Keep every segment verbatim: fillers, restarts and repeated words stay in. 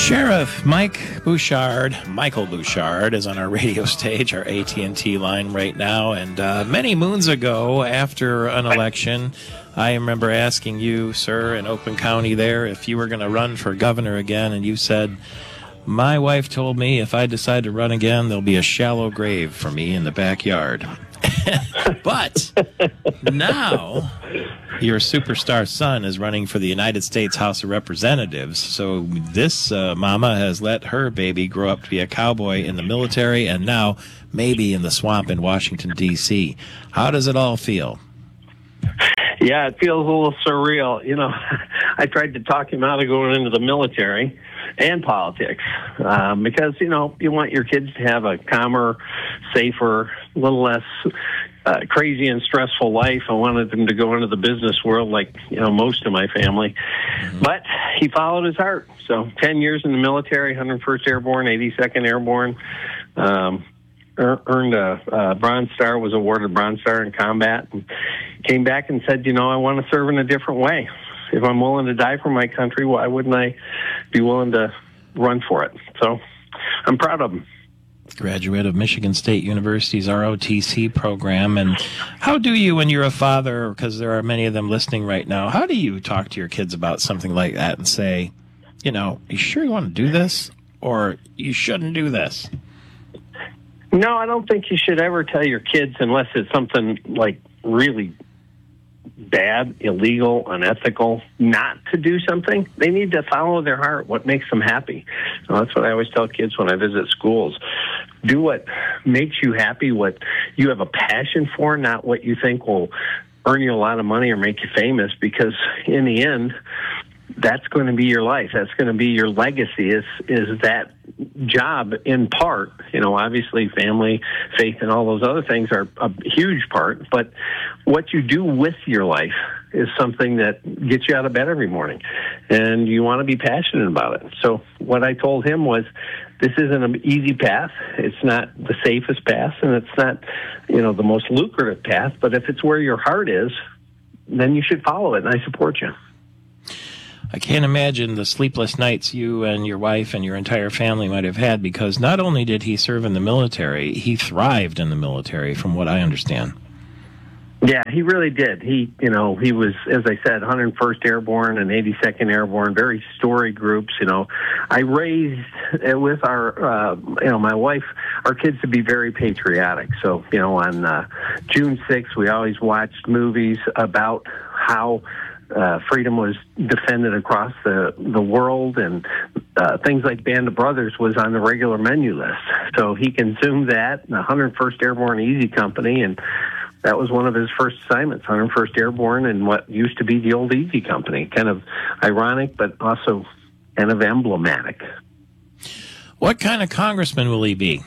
Sheriff Mike Bouchard, Michael Bouchard, is on our radio stage, our A T and T line right now. And uh, many moons ago, after an election, I remember asking you, sir, in Oakland County there, if you were going to run for governor again, and you said, my wife told me if I decide to run again, there'll be a shallow grave for me in the backyard. But now your superstar son is running for the United States House of Representatives. So this uh, mama has let her baby grow up to be a cowboy in the military and now maybe in the swamp in Washington, D C How does it all feel? Yeah, it feels a little surreal. You know, I tried to talk him out of going into the military and politics um, because, you know, you want your kids to have a calmer, safer, a little less uh, crazy and stressful life. I wanted them to go into the business world like, you know, most of my family. Mm-hmm. But he followed his heart. So ten years in the military, one hundred first Airborne, eighty-second Airborne, um, earned a, a Bronze Star, was awarded a Bronze Star in combat, and came back and said, you know, I want to serve in a different way. If I'm willing to die for my country, why wouldn't I be willing to run for it? So I'm proud of him. Graduate of Michigan State University's R O T C program. And how do you, when you're a father, because there are many of them listening right now, how do you talk to your kids about something like that and say, you know, you sure you want to do this? Or you shouldn't do this? No, I don't think you should ever tell your kids, unless it's something like really bad, illegal, unethical, not to do something. They need to follow their heart, what makes them happy. So that's what I always tell kids when I visit schools. Do what makes you happy, what you have a passion for, not what you think will earn you a lot of money or make you famous, because in the end, that's going to be your life. That's going to be your legacy, is is that job in part. You know, obviously family, faith, and all those other things are a huge part, but what you do with your life is something that gets you out of bed every morning, and you want to be passionate about it. So what I told him was, this isn't an easy path. It's not the safest path, and it's not, you know, the most lucrative path, but if it's where your heart is, then you should follow it, and I support you. I can't imagine the sleepless nights you and your wife and your entire family might have had, because not only did he serve in the military, he thrived in the military, from what I understand. Yeah, he really did. He, you know, he was, as I said, one hundred first Airborne and eighty-second Airborne, very story groups. You know, I raised uh, with our, uh, you know, my wife, our kids to be very patriotic. So, you know, on uh, June sixth, we always watched movies about how Uh, freedom was defended across the, the world, and uh, things like Band of Brothers was on the regular menu list. So he consumed that, the one hundred first Airborne Easy Company, and that was one of his first assignments, one hundred first Airborne and what used to be the old Easy Company. Kind of ironic, but also kind of emblematic. What kind of congressman will he be?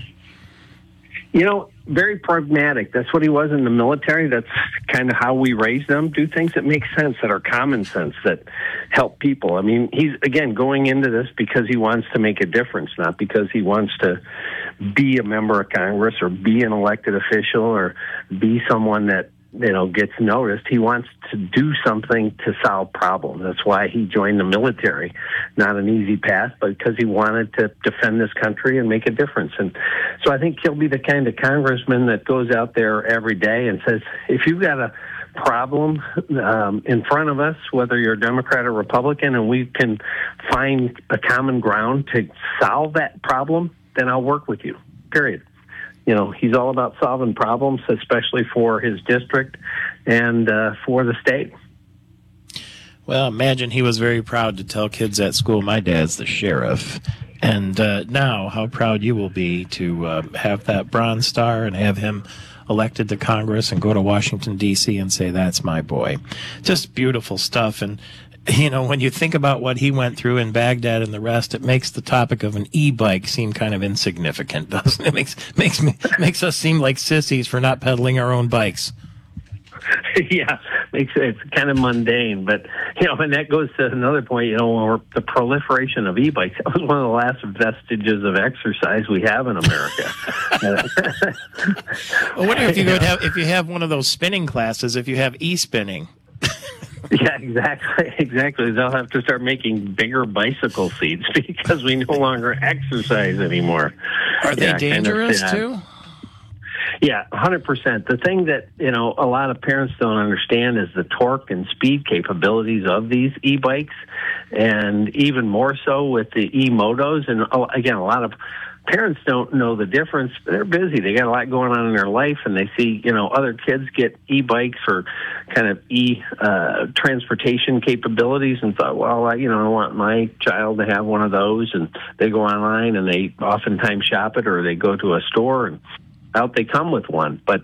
You know, very pragmatic. That's what he was in the military. That's kind of how we raised them. Do things that make sense, that are common sense, that help people. I mean, he's, again, going into this because he wants to make a difference, not because he wants to be a member of Congress or be an elected official or be someone that, you know, gets noticed. He wants to do something to solve problems. That's why he joined the military. Not an easy path, but because he wanted to defend this country and make a difference. And so I think he'll be the kind of congressman that goes out there every day and says, if you've got a problem um, in front of us, whether you're a Democrat or Republican, and we can find a common ground to solve that problem, then I'll work with you, period. You know, he's all about solving problems, especially for his district and uh, for the state. Well, imagine he was very proud to tell kids at school, my dad's the sheriff. And uh, now how proud you will be to uh, have that Bronze Star and have him elected to Congress and go to Washington, D C and say, that's my boy. Just beautiful stuff. And, you know, when you think about what he went through in Baghdad and the rest, it makes the topic of an e-bike seem kind of insignificant, doesn't it? It makes, makes, me, makes us seem like sissies for not pedaling our own bikes. Yeah, makes it, it's kind of mundane, but you know, and that goes to another point. You know, the proliferation of e-bikes. That was one of the last vestiges of exercise we have in America. I wonder if you would have if you have one of those spinning classes. If you have e-spinning. Yeah, exactly. Exactly. They'll have to start making bigger bicycle seats because we no longer exercise anymore. Are they yeah, dangerous kind of too? Yeah, one hundred percent. The thing that, you know, a lot of parents don't understand is the torque and speed capabilities of these e-bikes, and even more so with the e-motos. And again, a lot of parents don't know the difference. They're busy. They got a lot going on in their life, and they see, you know, other kids get e-bikes or kind of e-transportation uh, capabilities and thought, well, I, you know, I want my child to have one of those. And they go online and they oftentimes shop it, or they go to a store and out they come with one. But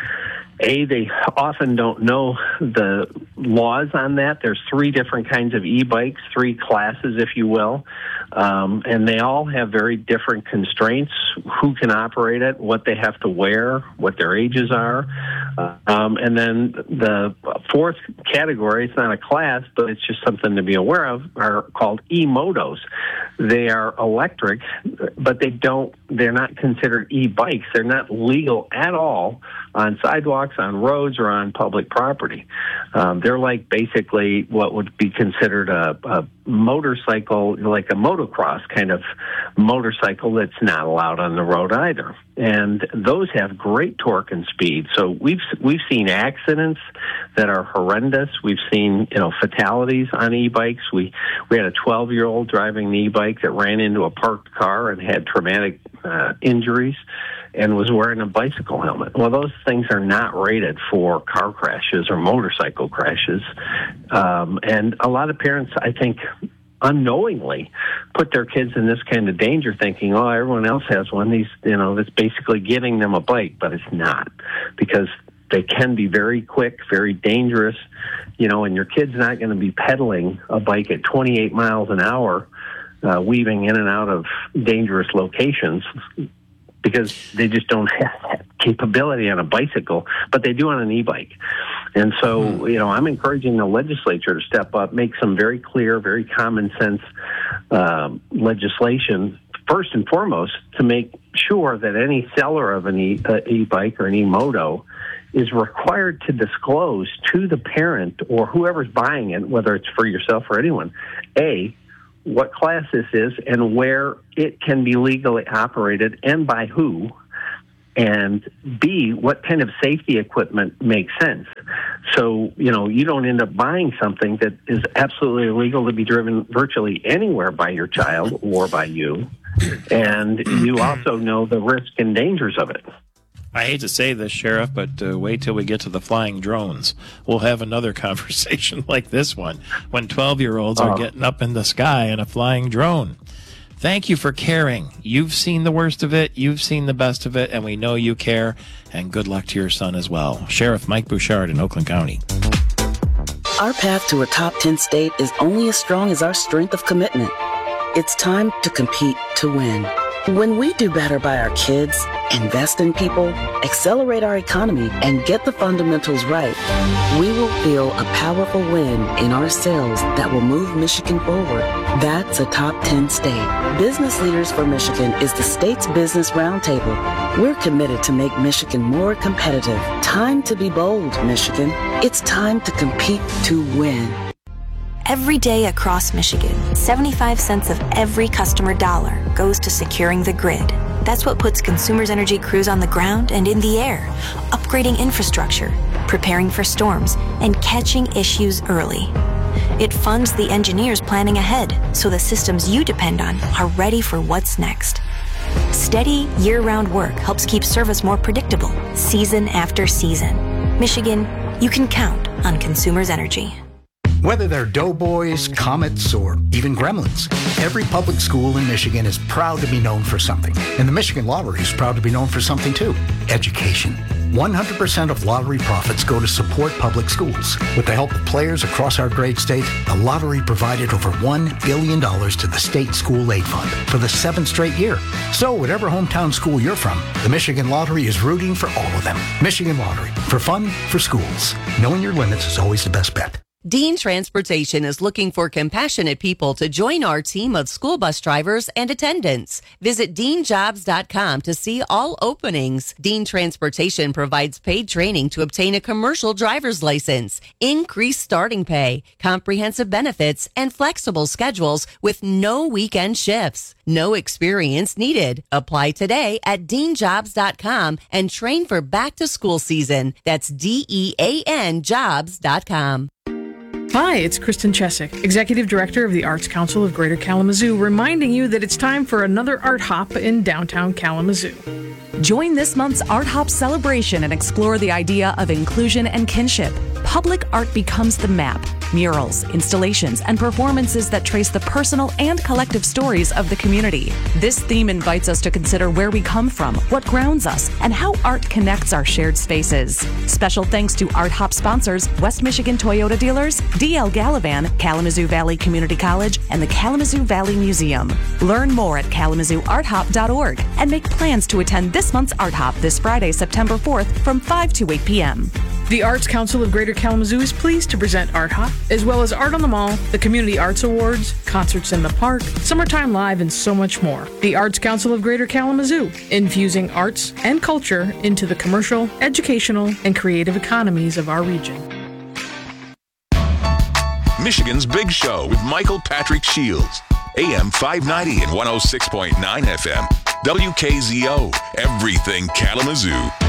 A, they often don't know the laws on that. There's three different kinds of e-bikes, three classes, if you will, um, and they all have very different constraints, who can operate it, what they have to wear, what their ages are. Uh, um, and then the fourth category, it's not a class, but it's just something to be aware of, are called e-motos. They are electric, but they don't, they're not considered e-bikes. They're not legal at all on sidewalks, on roads, or on public property. Um, they're like basically what would be considered a, a motorcycle, like a motocross kind of motorcycle that's not allowed on the road either. And those have great torque and speed. So we've we've seen accidents that are horrendous. We've seen, you know, fatalities on e-bikes. We we had a twelve-year-old driving an e-bike that ran into a parked car and had traumatic uh, injuries and was wearing a bicycle helmet. Well, those things are not rated for car crashes or motorcycle crashes. Um, and a lot of parents, I think, unknowingly put their kids in this kind of danger, thinking, oh, everyone else has one. These, you know, that's basically getting them a bike, but it's not, because they can be very quick, very dangerous, you know, and your kid's not going to be pedaling a bike at twenty-eight miles an hour, uh, weaving in and out of dangerous locations, because they just don't have that capability on a bicycle, but they do on an e-bike. And so, you know, I'm encouraging the legislature to step up, make some very clear, very common sense um, legislation, first and foremost, to make sure that any seller of an e- uh, e-bike or an e-moto is required to disclose to the parent or whoever's buying it, whether it's for yourself or anyone, A, what class this is and where it can be legally operated and by who, and B, what kind of safety equipment makes sense. So, you know, you don't end up buying something that is absolutely illegal to be driven virtually anywhere by your child or by you, and you also know the risks and dangers of it. I hate to say this, Sheriff, but uh, wait till we get to the flying drones. We'll have another conversation like this one when twelve-year-olds are Oh. getting up in the sky in a flying drone. Thank you for caring. You've seen the worst of it, you've seen the best of it, and we know you care, and good luck to your son as well. Sheriff Mike Bouchard in Oakland County. Our path to a top ten state is only as strong as our strength of commitment. It's time to compete to win. When we do better by our kids, invest in people, accelerate our economy, and get the fundamentals right, we will feel a powerful win in our sales that will move Michigan forward. That's a top ten state. Business Leaders for Michigan is the state's business roundtable. We're committed to make Michigan more competitive. Time to be bold, Michigan. It's time to compete to win. Every day across Michigan, seventy-five cents of every customer dollar goes to securing the grid. That's what puts Consumers Energy crews on the ground and in the air, upgrading infrastructure, preparing for storms, and catching issues early. It funds the engineers planning ahead so the systems you depend on are ready for what's next. Steady, year-round work helps keep service more predictable, season after season. Michigan, you can count on Consumers Energy. Whether they're Doughboys, Comets, or even Gremlins, every public school in Michigan is proud to be known for something. And the Michigan Lottery is proud to be known for something too: education. one hundred percent of lottery profits go to support public schools. With the help of players across our great state, the lottery provided over one billion dollars to the State School Aid Fund for the seventh straight year. So whatever hometown school you're from, the Michigan Lottery is rooting for all of them. Michigan Lottery, for fun, for schools. Knowing your limits is always the best bet. Dean Transportation is looking for compassionate people to join our team of school bus drivers and attendants. Visit dean jobs dot com to see all openings. Dean Transportation provides paid training to obtain a commercial driver's license, increased starting pay, comprehensive benefits, and flexible schedules with no weekend shifts. No experience needed. Apply today at dean jobs dot com and train for back to school season. That's D E A N jobs dot com. Hi, it's Kristen Chesick, Executive Director of the Arts Council of Greater Kalamazoo, reminding you that it's time for another Art Hop in downtown Kalamazoo. Join this month's Art Hop celebration and explore the idea of inclusion and kinship. Public art becomes the map. Murals, installations, and performances that trace the personal and collective stories of the community. This theme invites us to consider where we come from, what grounds us, and how art connects our shared spaces. Special thanks to Art Hop sponsors West Michigan Toyota dealers, D L Gallivan, Kalamazoo Valley Community College, and the Kalamazoo Valley Museum. Learn more at kalamazoo art hop dot org and make plans to attend this month's Art Hop this Friday, September fourth from five to eight p.m. The Arts Council of Greater Kalamazoo is pleased to present Art Hop, as well as Art on the Mall, the Community Arts Awards, concerts in the park, Summertime Live, and so much more. The Arts Council of Greater Kalamazoo, infusing arts and culture into the commercial, educational, and creative economies of our region. Michigan's Big Show with Michael Patrick Shields. A M five ninety and one oh six point nine F M. W K Z O. Everything Kalamazoo.